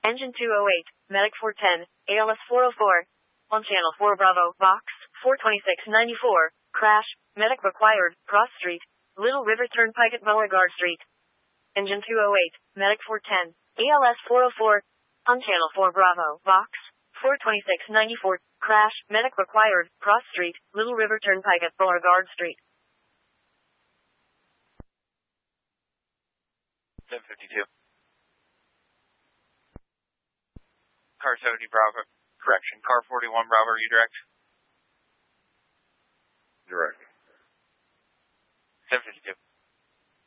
Engine 208, Medic 410, ALS 404. On Channel 4 Bravo, Box 42694. Crash, Medic required, Cross Street, Little River Turnpike at Beauregard Street. Engine 208, Medic 410, ALS 404. On Channel 4 Bravo, Box 42694. Crash, Medic required, Cross Street, Little River Turnpike at Beauregard Street. 1052. Car 70 Bravo. Correction. Car 41 Bravo, are you direct? Direct. 1052.